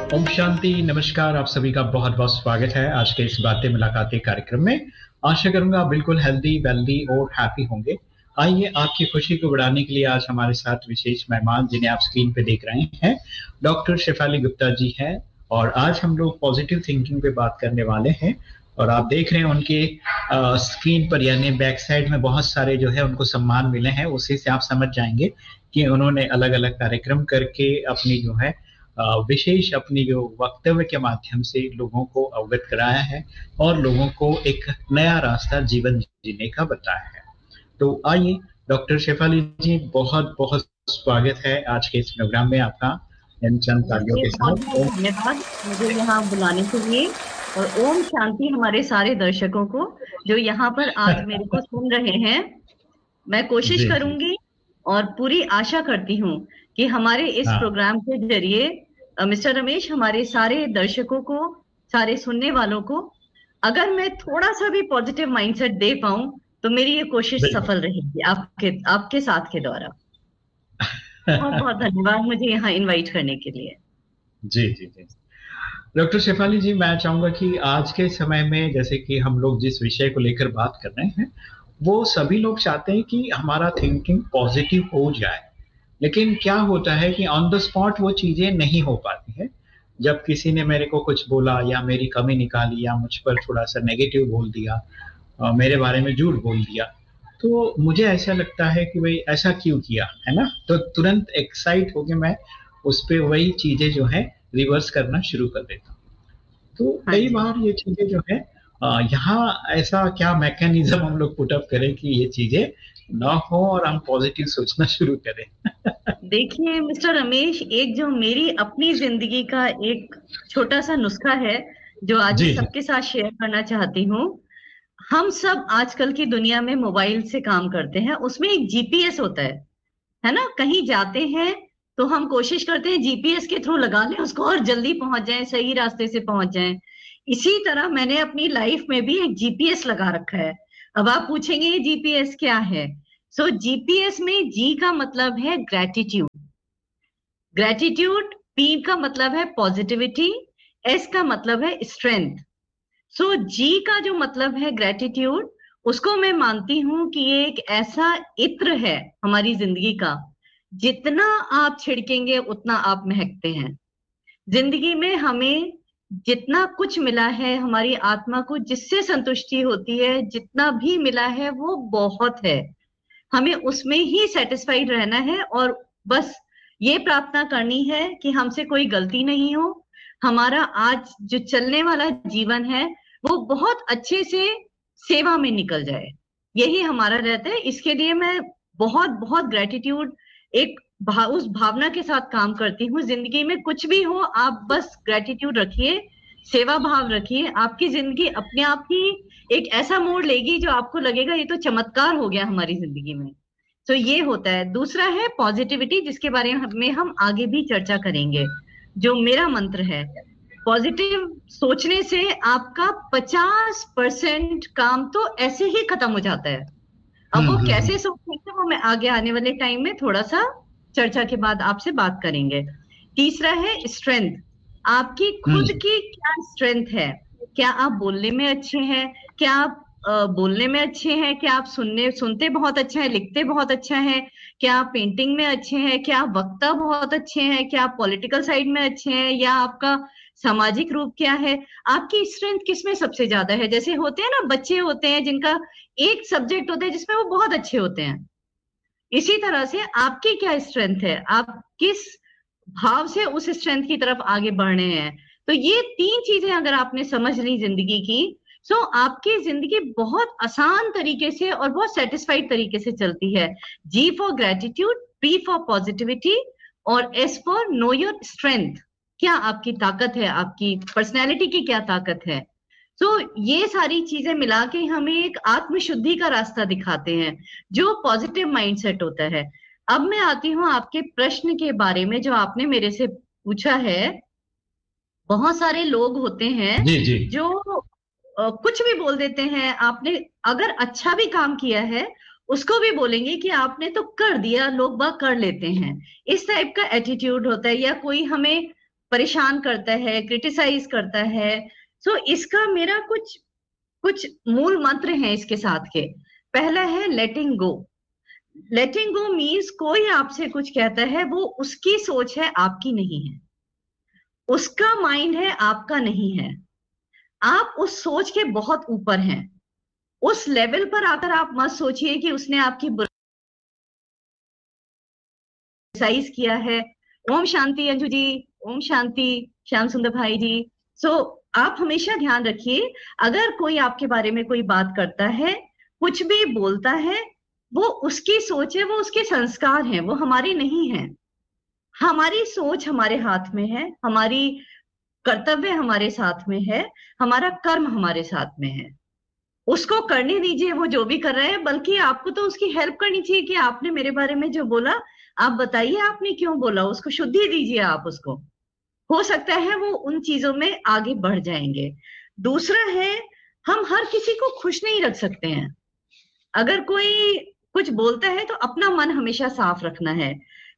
ओम शांति, नमस्कार। आप सभी का बहुत बहुत स्वागत है आज के इस बातें मुलाकातें कार्यक्रम में। आशा करूंगा आप बिल्कुल हेल्दी वेल्दी और हैप्पी होंगे। आइए, आपकी खुशी को बढ़ाने के लिए आज हमारे साथ विशेष मेहमान जिन्हें आप स्क्रीन पे देख रहे हैं, डॉक्टर शेफाली गुप्ता जी हैं। और आज हम लोग पॉजिटिव थिंकिंग पे बात करने वाले हैं। और आप देख रहे हैं उनके स्क्रीन पर, यानी बैक साइड में बहुत सारे जो है उनको सम्मान मिले हैं। उसी से आप समझ जाएंगे कि उन्होंने अलग अलग कार्यक्रम करके अपनी जो है विशेष अपनी जो वक्तव्य के माध्यम से लोगों को अवगत कराया है और लोगों को एक नया रास्ता जीवन जीने का बताया है। तो आइए, डॉक्टर शेफाली जी, बहुत बहुत स्वागत है आज के इस प्रोग्राम में आपका इन चंद तालियों जी, के बहुत साथ। बहुत धन्यवाद मुझे यहाँ बुलाने के लिए। और ओम शांति हमारे सारे दर्शकों को जो यहाँ पर आज मेरे को सुन रहे हैं। मैं कोशिश जी जी। करूंगी और पूरी आशा करती हूँ कि हमारे इस हाँ, प्रोग्राम के जरिए मिस्टर रमेश हमारे सारे दर्शकों को, सारे सुनने वालों को, अगर मैं थोड़ा सा भी पॉजिटिव माइंडसेट दे पाऊं तो मेरी ये कोशिश बिल्कुल। सफल रहेगी आपके आपके साथ के द्वारा। बहुत बहुत धन्यवाद मुझे यहाँ इनवाइट करने के लिए। जी जी जी। डॉक्टर शेफाली जी, मैं चाहूंगा कि आज के समय में जैसे कि हम लोग जिस विषय को लेकर बात कर रहे हैं, वो सभी लोग चाहते हैं कि हमारा थिंकिंग पॉजिटिव हो जाए। लेकिन क्या होता है कि ऑन द स्पॉट वो चीजें नहीं हो पाती है। जब किसी ने मेरे को कुछ बोला या मेरी कमी निकाली या मुझ पर थोड़ा सा नेगेटिव बोल दिया, मेरे बारे में झूठ बोल दिया, तो मुझे ऐसा लगता है कि भाई ऐसा क्यों किया, है ना। तो तुरंत एक्साइट होके मैं उस पे वही चीजें जो है रिवर्स करना शुरू कर देता हूँ। तो हाँ कई जी। बार ये चीजें जो है यहाँ ऐसा क्या मैकेनिज्म हम लोग पुटअप करें कि ये चीजें ना हो और हम पॉजिटिव सोचना शुरू करें। देखिए मिस्टर रमेश, एक जो मेरी अपनी जिंदगी का एक छोटा सा नुस्खा है जो आज मैं जी जी। सबके साथ शेयर करना चाहती हूँ। हम सब आजकल की दुनिया में मोबाइल से काम करते हैं, उसमें एक जीपीएस होता है ना। कहीं जाते हैं तो हम कोशिश करते हैं जीपीएस के थ्रू लगा लें उसको और जल्दी पहुंच जाएं, सही रास्ते से पहुंच जाएं। इसी तरह मैंने अपनी लाइफ में भी एक जीपीएस लगा रखा है। अब आप पूछेंगे ये जीपीएस क्या है। सो जीपीएस में जी का मतलब है ग्रेटिट्यूड। ग्रेटिट्यूड, पी का मतलब है पॉजिटिविटी, एस का मतलब है स्ट्रेंथ। सो जी का जो मतलब है ग्रेटिट्यूड, उसको मैं मानती हूं कि ये एक ऐसा इत्र है हमारी जिंदगी का। जितना आप छिड़केंगे उतना आप महकते हैं। जिंदगी में हमें जितना कुछ मिला है, हमारी आत्मा को जिससे संतुष्टि होती है, जितना भी मिला है वो बहुत है। हमें उसमें ही सेटिस्फाइड रहना है और बस ये प्रार्थना करनी है कि हमसे कोई गलती नहीं हो। हमारा आज जो चलने वाला जीवन है वो बहुत अच्छे से सेवा में निकल जाए, यही हमारा रहता है। इसके लिए मैं बहुत बहुत ग्रेटिट्यूड, एक उस भावना के साथ काम करती हूँ। जिंदगी में कुछ भी हो आप बस ग्रेटिट्यूड रखिए, सेवा भाव रखिए, आपकी जिंदगी अपने आप ही एक ऐसा मोड़ लेगी जो आपको लगेगा ये तो चमत्कार हो गया हमारी जिंदगी में। तो ये होता है। दूसरा है पॉजिटिविटी, जिसके बारे में हम आगे भी चर्चा करेंगे। जो मेरा मंत्र है, पॉजिटिव सोचने से आपका 50% काम तो ऐसे ही खत्म हो जाता है। अब वो हम्म। कैसे सोचेंगे वो मैं आगे आने वाले टाइम में थोड़ा सा चर्चा के बाद आपसे बात करेंगे। तीसरा है स्ट्रेंथ। आपकी खुद हम्म। की क्या स्ट्रेंथ है? क्या आप बोलने में अच्छे हैं? क्या आप बोलने में अच्छे हैं? क्या आप सुनते बहुत अच्छा है, लिखते बहुत अच्छा है? क्या आप पेंटिंग में अच्छे हैं? क्या आप वक्ता बहुत अच्छे हैं? क्या आप पॉलिटिकल साइड में अच्छे हैं? या आपका सामाजिक रूप क्या है? आपकी स्ट्रेंथ किसमें सबसे ज्यादा है? जैसे होते हैं ना, बच्चे होते हैं जिनका एक सब्जेक्ट होता है जिसमें वो बहुत अच्छे होते हैं। इसी तरह से आपकी क्या स्ट्रेंथ है, आप किस भाव से उस स्ट्रेंथ की तरफ आगे बढ़ रहे हैं। तो ये तीन चीजें अगर आपने समझ ली जिंदगी की, तो आपकी जिंदगी बहुत आसान तरीके से और बहुत सेटिस्फाइड तरीके से चलती है। जी for gratitude, P for positivity, और S for know your strength. क्या आपकी ताकत है, आपकी पर्सनैलिटी की क्या ताकत है। तो ये सारी चीजें मिला के हमें एक आत्मशुद्धि का रास्ता दिखाते हैं जो पॉजिटिव माइंडसेट होता है। अब मैं आती हूँ आपके प्रश्न के बारे में जो आपने मेरे से पूछा है। बहुत सारे लोग होते हैं जी जी। जो कुछ भी बोल देते हैं। आपने अगर अच्छा भी काम किया है उसको भी बोलेंगे कि आपने तो कर दिया, लोग बात कर लेते हैं। इस टाइप का एटीट्यूड होता है। या कोई हमें परेशान करता है, क्रिटिसाइज करता है। सो इसका मेरा कुछ कुछ मूल मंत्र हैं इसके साथ के। पहला है लेटिंग गो। लेटिंग गो मीन्स कोई आपसे कुछ कहता है, वो उसकी सोच है, आपकी नहीं है। उसका माइंड है, आपका नहीं है। आप उस सोच के बहुत ऊपर हैं। उस लेवल पर आकर आप मत सोचिए कि उसने आपकी बुराई किया है। ओम शांति अंजू जी, ओम शांति श्याम सुंदर भाई जी। सो आप हमेशा ध्यान रखिए, अगर कोई आपके बारे में कोई बात करता है, कुछ भी बोलता है, वो उसकी सोच है, वो उसके संस्कार हैं, वो हमारी नहीं है। हमारी सोच हमारे हाथ में है, हमारी कर्तव्य हमारे साथ में है, हमारा कर्म हमारे साथ में है। उसको करने दीजिए वो जो भी कर रहा है, बल्कि आपको तो उसकी हेल्प करनी चाहिए कि आपने मेरे बारे में जो बोला, आप बताइए आपने क्यों बोला, उसको शुद्धि दीजिए आप उसको। हो सकता है वो उन चीजों में आगे बढ़ जाएंगे। दूसरा है, हम हर किसी को खुश नहीं रख सकते हैं। अगर कोई कुछ बोलता है तो अपना मन हमेशा साफ रखना है।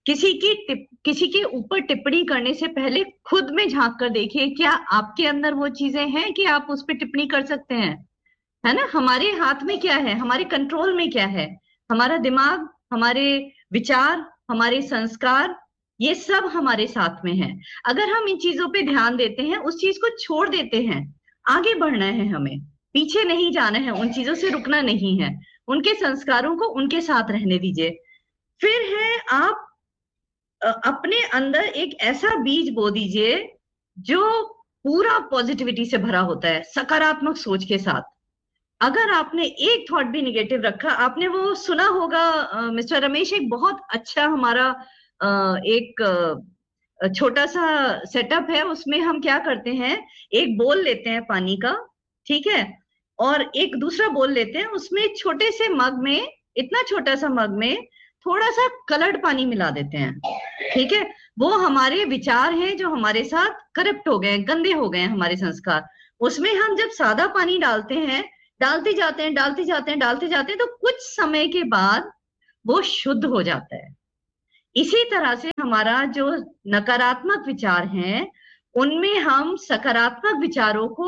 किसी के ऊपर टिप्पणी करने से पहले खुद में झांक कर देखिए, क्या आपके अंदर वो चीजें हैं कि आप उस पर टिप्पणी कर सकते हैं। है ना, हमारे हाथ में क्या है, हमारे कंट्रोल में क्या है, हमारा दिमाग, हमारे विचार, हमारे संस्कार, ये सब हमारे साथ में है। अगर हम इन चीजों पे ध्यान देते हैं, उस चीज को छोड़ देते हैं, आगे बढ़ना है हमें, पीछे नहीं जाना है, उन चीजों से रुकना नहीं है, उनके संस्कारों को उनके साथ रहने दीजिए। फिर है, आप अपने अंदर एक ऐसा बीज बो दीजिए जो पूरा पॉजिटिविटी से भरा होता है, सकारात्मक सोच के साथ। अगर आपने एक थॉट भी निगेटिव रखा, आपने वो सुना होगा मिस्टर रमेश, एक बहुत अच्छा हमारा एक छोटा सा सेटअप है, उसमें हम क्या करते हैं, एक बोल लेते हैं पानी का, ठीक है, और एक दूसरा बोल लेते हैं, उसमें छोटे से मग में, इतना छोटा सा मग में थोड़ा सा कलर्ड पानी मिला देते हैं, ठीक है। वो हमारे विचार हैं जो हमारे साथ करप्ट हो गए, गंदे हो गए हैं हमारे संस्कार। उसमें हम जब सादा पानी डालते हैं, डालते जाते हैं, डालते जाते हैं, डालते जाते हैं, तो कुछ समय के बाद वो शुद्ध हो जाता है। इसी तरह से हमारा जो नकारात्मक विचार हैं, उनमें हम सकारात्मक विचारों को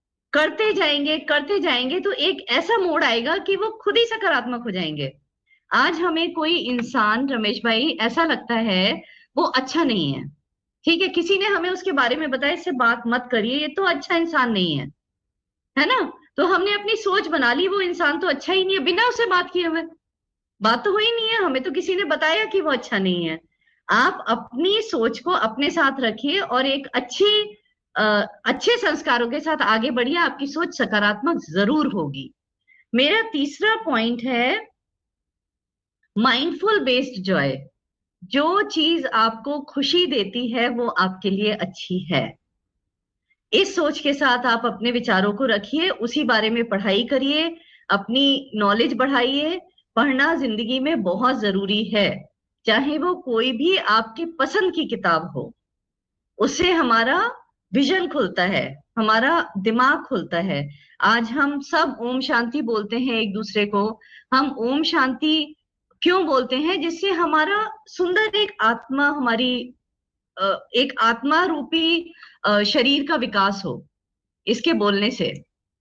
करते जाएंगे तो एक ऐसा मोड़ आएगा कि वो खुद ही सकारात्मक हो जाएंगे। आज हमें कोई इंसान, रमेश भाई, ऐसा लगता है वो अच्छा नहीं है, ठीक है, किसी ने हमें उसके बारे में बताया इससे बात मत करिए, ये तो अच्छा इंसान नहीं है ना, तो हमने अपनी सोच बना ली वो इंसान तो अच्छा ही नहीं है, बिना उसे बात किए हुए। बात तो हुई नहीं है, हमें तो किसी ने बताया कि वो अच्छा नहीं है। आप अपनी सोच को अपने साथ रखिए और एक अच्छे संस्कारों के साथ आगे बढ़िए, आपकी सोच सकारात्मक जरूर होगी। मेरा तीसरा पॉइंट है माइंडफुल बेस्ड जॉय। जो चीज आपको खुशी देती है वो आपके लिए अच्छी है। इस सोच के साथ आप अपने विचारों को रखिए, उसी बारे में पढ़ाई करिए, अपनी नॉलेज बढ़ाइए। पढ़ना जिंदगी में बहुत जरूरी है, चाहे वो कोई भी आपकी पसंद की किताब हो। उससे हमारा विजन खुलता है, हमारा दिमाग खुलता है। आज हम सब ओम शांति बोलते हैं एक दूसरे को। हम ओम शांति क्यों बोलते हैं? जिससे हमारा सुंदर एक आत्मा, हमारी एक आत्मा रूपी शरीर का विकास हो इसके बोलने से।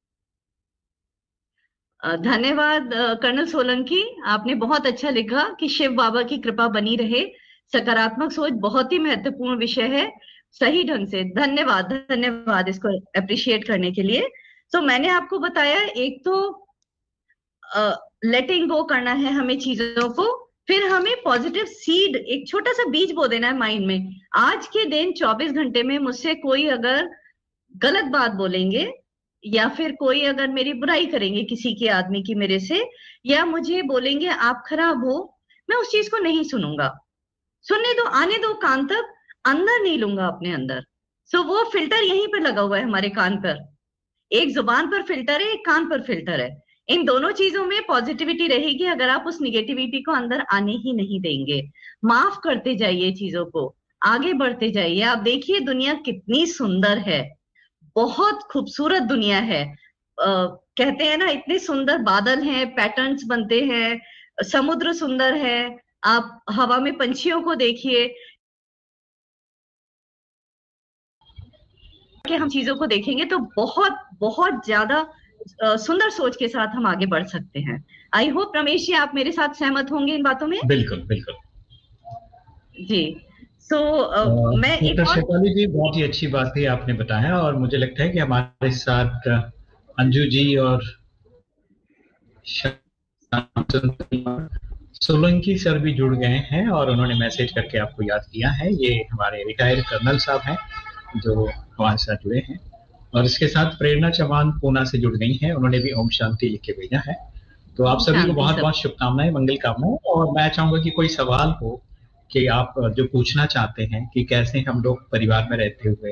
धन्यवाद कर्नल सोलंकी, आपने बहुत अच्छा लिखा कि शिव बाबा की कृपा बनी रहे। सकारात्मक सोच बहुत ही महत्वपूर्ण विषय है, सही ढंग से। धन्यवाद, धन्यवाद इसको अप्रिशिएट करने के लिए। तो मैंने आपको बताया, एक तो लेटिंग गो करना है हमें चीजों को, फिर हमें पॉजिटिव सीड, एक छोटा सा बीज बो देना है माइंड में। आज के दिन 24 घंटे में मुझसे कोई अगर गलत बात बोलेंगे, या फिर कोई अगर मेरी बुराई करेंगे किसी के आदमी की मेरे से, या मुझे बोलेंगे आप खराब हो, मैं उस चीज को नहीं सुनूंगा। सुनने दो, आने दो कान तक, अंदर नहीं लूंगा अपने अंदर। सो वो फिल्टर यहीं पर लगा हुआ है हमारे कान पर। एक जुबान पर फिल्टर है, एक कान पर फिल्टर है। इन दोनों चीजों में पॉजिटिविटी रहेगी अगर आप उस निगेटिविटी को अंदर आने ही नहीं देंगे। माफ करते जाइए चीजों को, आगे बढ़ते जाइए। आप देखिए दुनिया कितनी सुंदर है, बहुत खूबसूरत दुनिया है। कहते हैं ना, इतने सुंदर बादल हैं, पैटर्न्स बनते हैं, समुद्र सुंदर है, आप हवा में पंछियों को देखिए, के हम चीजों को देखेंगे तो बहुत बहुत ज्यादा सुंदर सोच के साथ हम आगे बढ़ सकते हैं। आई होप रमेश जी आप मेरे साथ सहमत होंगे इन बातों में। बिल्कुल बिल्कुल। जी। सो मैं एक डॉक्टर और शेफाली जी, बहुत ही अच्छी बात है आपने बताया, और मुझे लगता है कि हमारे साथ अंजू जी और श्याम सुंदर सोलंकी सर भी जुड़ गए हैं, और उन्होंने मैसेज करके आपको याद किया है। ये हमारे रिटायर्ड कर्नल साहब हैं जो हमारे साथ जुड़े हैं। और इसके साथ प्रेरणा चौहान पूना से जुड़ गई हैं, उन्होंने भी ओम शांति लिख के भेजा है। तो आप सभी को शांति बहुत सब। बहुत शुभकामनाएं, मंगल कामनाएं। और मैं चाहूंगा कि कोई सवाल हो कि आप जो पूछना चाहते हैं कि कैसे हम लोग परिवार में रहते हुए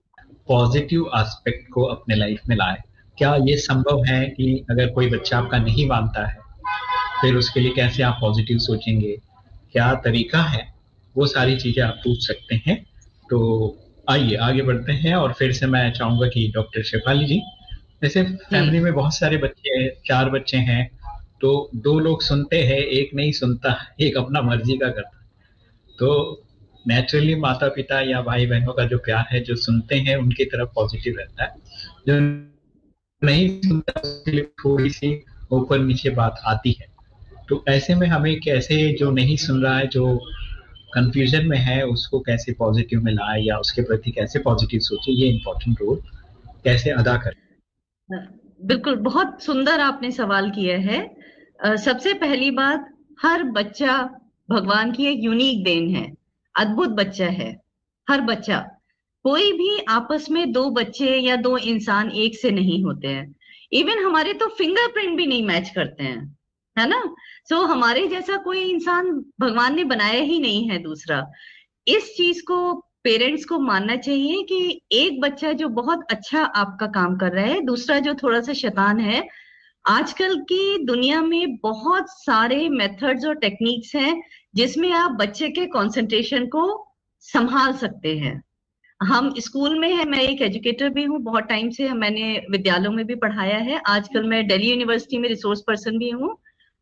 पॉजिटिव एस्पेक्ट को अपने लाइफ में लाएं। क्या ये संभव है कि अगर कोई बच्चा आपका नहीं मानता है, फिर उसके लिए कैसे आप पॉजिटिव सोचेंगे, क्या तरीका है, वो सारी चीजें आप पूछ सकते हैं। तो आइए आगे बढ़ते हैं। और फिर से मैं चाहूंगा कि डॉक्टर शेफाली जी, जैसे जी फैमिली में बहुत सारे बच्चे हैं, 4 बच्चे हैं, तो 2 लोग सुनते हैं, एक नहीं सुनता, एक अपना मर्जी का करता है। तो नेचुरली माता पिता या भाई बहनों का जो प्यार है, जो सुनते हैं उनकी तरफ पॉजिटिव रहता है, जो नहीं सुनता उसके लिए थोड़ी सी ऊपर नीचे बात आती है। तो ऐसे में हमें कैसे, जो नहीं सुन रहा है, जो कंफ्यूजन में है, उसको कैसे पॉजिटिव में लाए या उसके प्रति कैसे पॉजिटिव सोचे, ये इंपॉर्टेंट रोल कैसे अदा करें। बिल्कुल, बहुत सुंदर आपने सवाल किया है। सबसे पहली बात, हर बच्चा भगवान की एक यूनिक देन है, अद्भुत बच्चा है हर बच्चा। कोई भी आपस में दो बच्चे या दो इंसान एक से नहीं होते हैं। इवन हमारे तो फिंगरप्रिंट भी नहीं मैच करते हैं, है ना। सो हमारे जैसा कोई इंसान भगवान ने बनाया ही नहीं है दूसरा। इस चीज को पेरेंट्स को मानना चाहिए कि एक बच्चा जो बहुत अच्छा आपका काम कर रहा है, दूसरा जो थोड़ा सा शैतान है। आजकल की दुनिया में बहुत सारे मेथड्स और टेक्निक्स हैं जिसमें आप बच्चे के कंसंट्रेशन को संभाल सकते हैं। हम स्कूल में है, मैं एक एजुकेटर भी हूँ, बहुत टाइम से मैंने विद्यालयों में भी पढ़ाया है, आजकल मैं दिल्ली यूनिवर्सिटी में रिसोर्स पर्सन भी हूँ।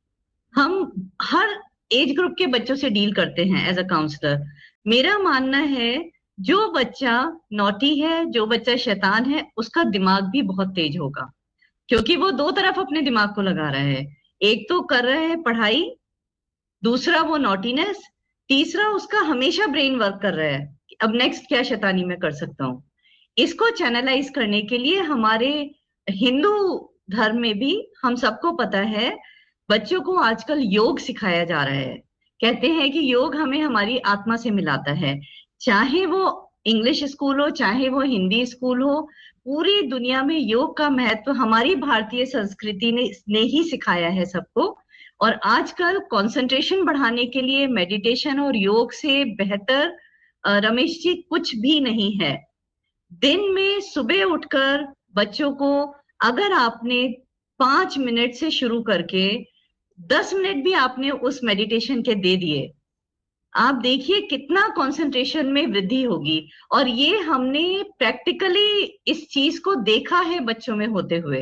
हम हर एज ग्रुप के बच्चों से डील करते हैं एज अ काउंसलर। मेरा मानना है जो बच्चा नॉटी है, जो बच्चा शैतान है, उसका दिमाग भी बहुत तेज होगा, क्योंकि वो दो तरफ अपने दिमाग को लगा रहा है। एक तो कर रहा है पढ़ाई, दूसरा वो नॉटीनेस, तीसरा उसका हमेशा ब्रेन वर्क कर रहा है कि अब नेक्स्ट क्या शैतानी मैं कर सकता हूँ। इसको चैनलाइज करने के लिए हमारे हिंदू धर्म में भी, हम सबको पता है, बच्चों को आजकल योग सिखाया जा रहा है। कहते हैं कि योग हमें हमारी आत्मा से मिलाता है। चाहे वो इंग्लिश स्कूल हो, चाहे वो हिंदी स्कूल हो, पूरी दुनिया में योग का महत्व हमारी भारतीय संस्कृति ने ही सिखाया है सबको। और आजकल कंसंट्रेशन बढ़ाने के लिए मेडिटेशन और योग से बेहतर रमेश जी कुछ भी नहीं है। दिन में सुबह उठकर बच्चों को अगर आपने 5 मिनट से शुरू करके 10 मिनट भी आपने उस मेडिटेशन के दे दिए, आप देखिए कितना कंसंट्रेशन में वृद्धि होगी। और ये हमने प्रैक्टिकली इस चीज को देखा है बच्चों में होते हुए।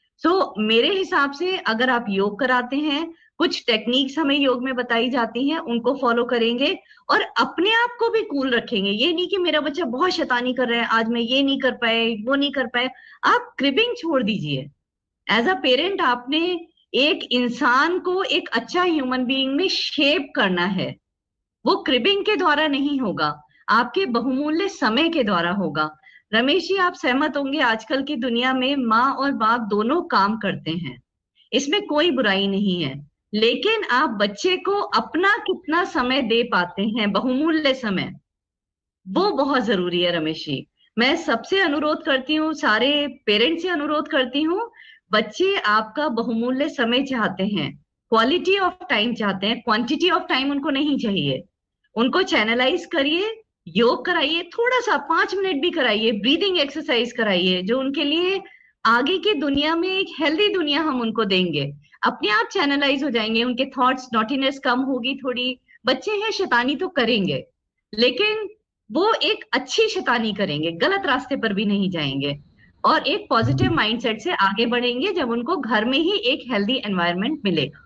मेरे हिसाब से अगर आप योग कराते हैं, कुछ टेक्निक्स हमें योग में बताई जाती हैं, उनको फॉलो करेंगे और अपने आप को भी कूल रखेंगे। ये नहीं कि मेरा बच्चा बहुत शैतानी कर रहा है, आज मैं ये नहीं कर पाए, वो नहीं कर पाए, आप क्रिबिंग छोड़ दीजिए। एज अ पेरेंट आपने एक इंसान को एक अच्छा ह्यूमन बीइंग में शेप करना है। वो क्रिबिंग के द्वारा नहीं होगा, आपके बहुमूल्य समय के द्वारा होगा। रमेश जी आप सहमत होंगे, आजकल की दुनिया में माँ और बाप दोनों काम करते हैं, इसमें कोई बुराई नहीं है। लेकिन आप बच्चे को अपना कितना समय दे पाते हैं, बहुमूल्य समय, वो बहुत जरूरी है रमेश जी। मैं सबसे अनुरोध करती हूँ, सारे पेरेंट्स से अनुरोध करती हूँ, बच्चे आपका बहुमूल्य समय चाहते हैं, क्वालिटी ऑफ टाइम चाहते हैं, क्वांटिटी ऑफ टाइम उनको नहीं चाहिए। उनको चैनलाइज करिए, योग कराइए, थोड़ा सा 5 मिनट भी कराइए, ब्रीदिंग एक्सरसाइज कराइए, जो उनके लिए आगे की दुनिया में एक हेल्दी दुनिया हम उनको देंगे। अपने आप चैनलाइज हो जाएंगे, उनके थॉट्स, नॉटीनेस कम होगी थोड़ी। बच्चे हैं, शैतानी तो करेंगे, लेकिन वो एक अच्छी शैतानी करेंगे, गलत रास्ते पर भी नहीं जाएंगे और एक पॉजिटिव माइंडसेट से आगे बढ़ेंगे जब उनको घर में ही एक हेल्दी एनवायरनमेंट मिलेगा।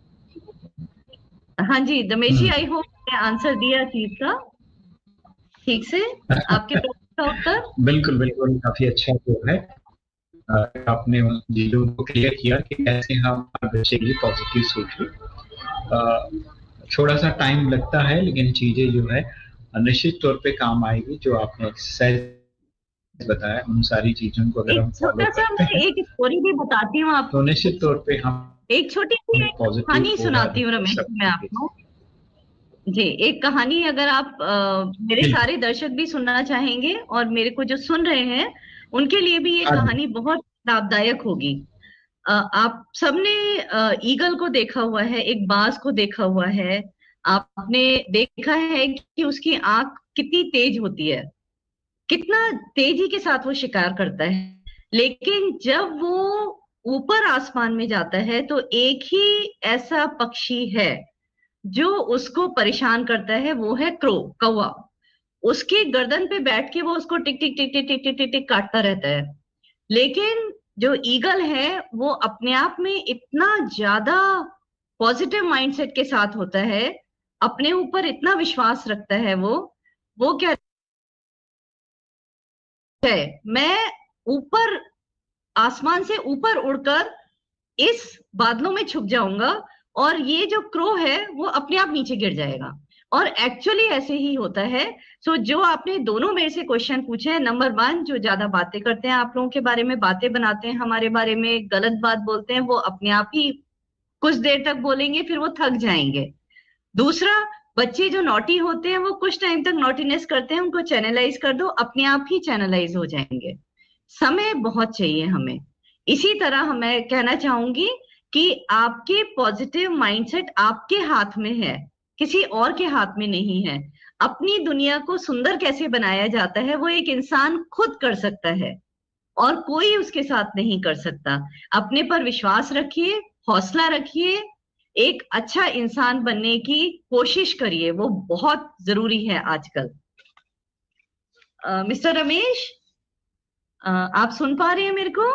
हाँ जी रमेश जी, आई होप मैंने आंसर दिया चीज का ठीक से आपके प्रश्न इसका उत्तर? बिल्कुल बिल्कुल, काफी अच्छा जो है आपने उन चीजों को क्लियर किया कि कैसे हम बच्चे की पॉजिटिव सोच थोड़ा सा टाइम लगता है, लेकिन चीजें जो है निश्चित तौर पे काम आएगी। जो आपने एक्सरसाइज बताया, उन सारी चीजों को अगर एक हम फॉलो छोटा सा करते मैं हैं एक स्टोरी भी बताती हूँ तो आपको। निश्चित तौर पे हम एक छोटी सी एक एक पॉजिटिव कहानी ओरा सुनाती हूँ रमेश सब जी मैं आपको। जी, एक कहानी अगर आप मेरे बिल्कुल। सारे दर्शक भी सुनना चाहेंगे और मेरे को जो सुन रहे हैं उनके लिए भी ये हाँ जी। कहानी बहुत लाभदायक होगी। आप सबने ईगल को देखा हुआ है, एक बाज को देखा हुआ है। आपने देखा है कि उसकी आंख कितनी तेज होती है, कितना तेजी के साथ वो शिकार करता है। लेकिन जब वो ऊपर आसमान में जाता है तो एक ही ऐसा पक्षी है जो उसको परेशान करता है, वो है क्रो, कौवा। उसकी गर्दन पे बैठ के वो उसको टिक टिक टिक टिक टिक टिक टिक टिक काटता रहता है। लेकिन जो ईगल है वो अपने आप में इतना ज्यादा पॉजिटिव माइंडसेट के साथ होता है, अपने ऊपर इतना विश्वास रखता है। वो क्या है, मैं ऊपर आसमान से ऊपर उड़कर इस बादलों में छुप जाऊंगा और ये जो क्रो है वो अपने आप नीचे गिर जाएगा। और एक्चुअली ऐसे ही होता है। सो जो आपने दोनों मेरे से क्वेश्चन पूछे हैं, नंबर वन, जो ज्यादा बातें करते हैं आप लोगों के बारे में, बातें बनाते हैं हमारे बारे में, गलत बात बोलते हैं, वो अपने आप ही कुछ देर तक बोलेंगे फिर वो थक जाएंगे। दूसरा, बच्चे जो नॉटी होते हैं वो कुछ टाइम तक नॉटीनेस करते हैं, उनको चैनलाइज कर दो, अपने आप ही चैनलाइज हो जाएंगे। समय बहुत चाहिए हमें। इसी तरह मैं कहना चाहूंगी कि आपके पॉजिटिव माइंडसेट आपके हाथ में है, किसी और के हाथ में नहीं है। अपनी दुनिया को सुंदर कैसे बनाया जाता है वो एक इंसान खुद कर सकता है और कोई उसके साथ नहीं कर सकता। अपने पर विश्वास रखिए, हौसला रखिए, एक अच्छा इंसान बनने की कोशिश करिए, वो बहुत जरूरी है आजकल। मिस्टर रमेश, आप सुन पा रहे हैं मेरे को?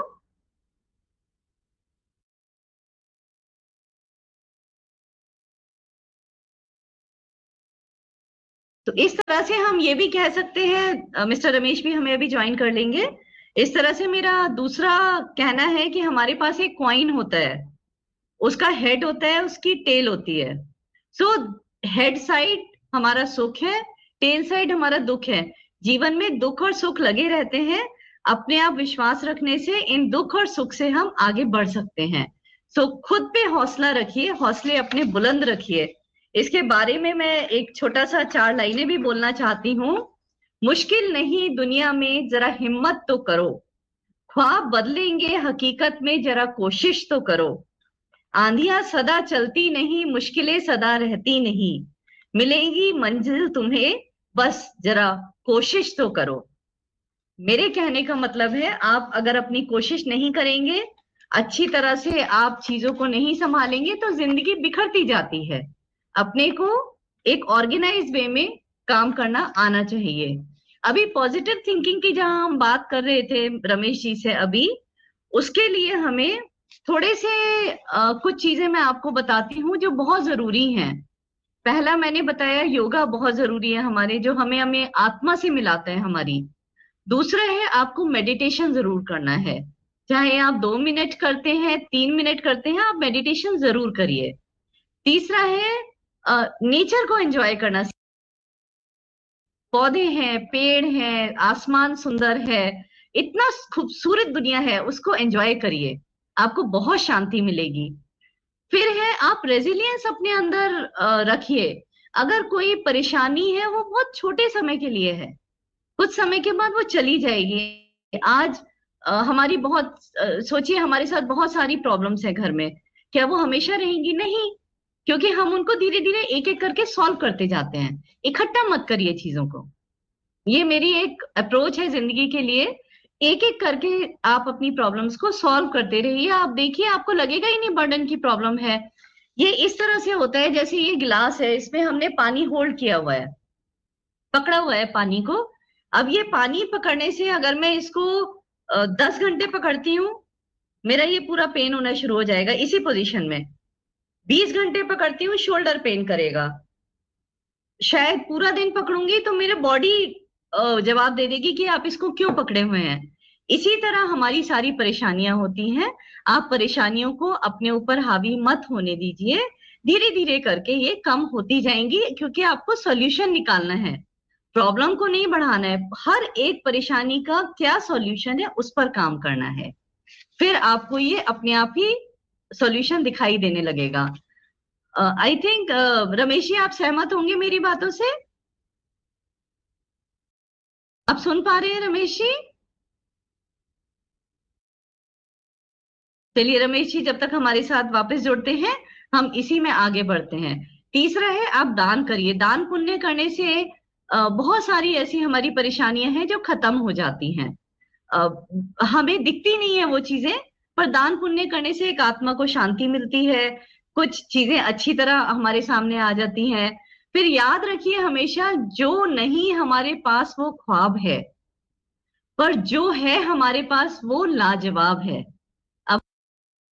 तो इस तरह से हम ये भी कह सकते हैं, मिस्टर रमेश भी हमें अभी ज्वाइन कर लेंगे। इस तरह से मेरा दूसरा कहना है कि हमारे पास एक कॉइन होता है, उसका हेड होता है, उसकी टेल होती है। सो हेड साइड हमारा सुख है, टेल साइड हमारा दुख है। जीवन में दुख और सुख लगे रहते हैं। अपने आप विश्वास रखने से इन दुख और सुख से हम आगे बढ़ सकते हैं। सो खुद पे हौसला रखिए, हौसले अपने बुलंद रखिए। इसके बारे में मैं एक छोटा सा 4 लाइनें भी बोलना चाहती हूँ। मुश्किल नहीं दुनिया में, जरा हिम्मत तो करो। ख्वाब बदलेंगे हकीकत में, जरा कोशिश तो करो। आंधियां सदा चलती नहीं, मुश्किलें सदा रहती नहीं। मिलेगी मंजिल तुम्हें, बस जरा कोशिश तो करो। मेरे कहने का मतलब है, आप अगर अपनी कोशिश नहीं करेंगे, अच्छी तरह से आप चीजों को नहीं संभालेंगे तो जिंदगी बिखरती जाती है। अपने को एक ऑर्गेनाइज वे में काम करना आना चाहिए। अभी पॉजिटिव थिंकिंग की जहां हम बात कर रहे थे रमेश जी से अभी, उसके लिए हमें थोड़े से कुछ चीजें मैं आपको बताती हूँ जो बहुत जरूरी हैं। पहला मैंने बताया, योगा बहुत जरूरी है हमारे, जो हमें हमें आत्मा से मिलाता है हमारी। दूसरा है, आपको मेडिटेशन जरूर करना है। चाहे आप 2 मिनट करते हैं, 3 मिनट करते हैं, आप मेडिटेशन जरूर करिए। तीसरा है, नेचर को एंजॉय करना। पौधे हैं, पेड़ हैं, आसमान सुंदर है, इतना खूबसूरत दुनिया है, उसको एंजॉय करिए, आपको बहुत शांति मिलेगी। फिर है, आप रेजिलियंस अपने अंदर रखिए। अगर कोई परेशानी है वो बहुत छोटे समय के लिए है, कुछ समय के बाद वो चली जाएगी। आज हमारी बहुत सोचिए, हमारे साथ बहुत सारी प्रॉब्लम्स है घर में, क्या वो हमेशा रहेंगी? नहीं, क्योंकि हम उनको धीरे धीरे एक एक करके सॉल्व करते जाते हैं। इकट्ठा मत करिए चीजों को। ये मेरी एक अप्रोच है जिंदगी के लिए। एक एक करके आप अपनी प्रॉब्लम्स को सॉल्व करते रहिए, आप देखिए आपको लगेगा ही नहीं बर्डन की प्रॉब्लम है। ये इस तरह से होता है जैसे ये गिलास है, इसमें हमने पानी होल्ड किया हुआ है, पकड़ा हुआ है पानी को। अब ये पानी पकड़ने से अगर मैं इसको 10 घंटे पकड़ती हूँ, मेरा ये पूरा पेन होना शुरू हो जाएगा इसी पोजीशन में। 20 घंटे पकड़ती हूँ, शोल्डर पेन करेगा। शायद पूरा दिन पकड़ूंगी तो मेरे बॉडी जवाब दे देगी कि आप इसको क्यों पकड़े हुए हैं। इसी तरह हमारी सारी परेशानियां होती हैं। आप परेशानियों को अपने ऊपर हावी मत होने दीजिए, धीरे धीरे करके ये कम होती जाएंगी, क्योंकि आपको सॉल्यूशन निकालना है, प्रॉब्लम को नहीं बढ़ाना है। हर एक परेशानी का क्या सॉल्यूशन है उस पर काम करना है, फिर आपको ये अपने आप ही सॉल्यूशन दिखाई देने लगेगा। आई थिंक रमेश जी, आप सहमत होंगे मेरी बातों से? आप सुन पा रहे हैं रमेश जी? चलिए रमेश जी, जब तक हमारे साथ वापस जुड़ते हैं, हम इसी में आगे बढ़ते हैं। तीसरा है, आप दान करिए। दान पुण्य करने से बहुत सारी ऐसी हमारी परेशानियां हैं जो खत्म हो जाती हैं। हमें दिखती नहीं है वो चीजें, पर दान पुण्य करने से एक आत्मा को शांति मिलती है, कुछ चीजें अच्छी तरह हमारे सामने आ जाती हैं। फिर याद रखिए हमेशा, जो नहीं हमारे पास वो ख्वाब है, पर जो है हमारे पास वो लाजवाब है।